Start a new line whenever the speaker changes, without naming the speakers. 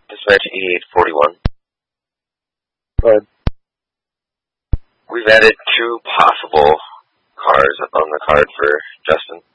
Dispatch 8841.
Go ahead.
We've added 2 possible cars on the card for Justin.